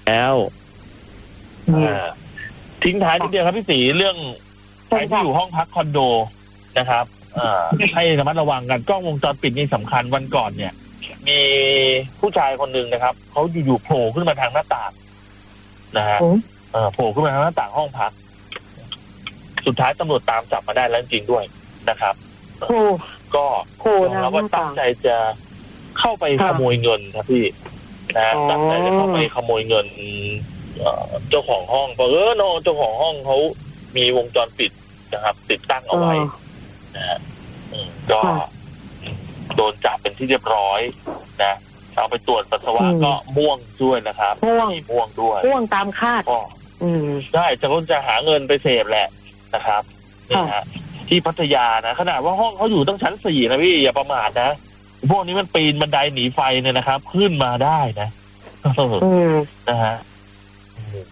แล้วทิ้งท้ายนิดเดียวครับพี่ศรีเรื่องใครที่อยู่ห้องพักคอนโดนะครับให้ระมัดระวังกันกล้องวงจรปิดนี่สำคัญวันก่อนเนี่ย มีผู้ชายคนหนึ่งนะครับเขาอยู่ๆโผล่ขึ้นมาทางหน้าต่างนะฮะโผล่ขึ้นมาทางหน้าต่างห้องพักสุดท้ายตำรวจตามจับมาได้แล้วจริงๆด้วยนะครับก็เราก็ตั้งใจจะเข้าไปขโมยเงินครับพี่นะตั้งใจจะเข้าไปขโมยเงินเจ้าของห้องเพราะเจ้าของห้องเขามีวงจรปิดนะครับติดตั้งเอาไว้นะฮะก็โดนจับเป็นที่เรียบร้อยนะเอาไปตรวจปัสสาวะก็ม่วงด้วยนะครับม่วงด้วยม่วงตามคาดใช่จะหาเงินไปเสพแหละนะครับนี่ฮะที่พัทยานะขนาดว่าห้องเขาอยู่ตั้งชั้น4นะพี่อย่าประมาทนะพวกนี้มันปีนบันไดหนีไฟเนี่ยนะครับขึ้นมาได้นะนะฮะ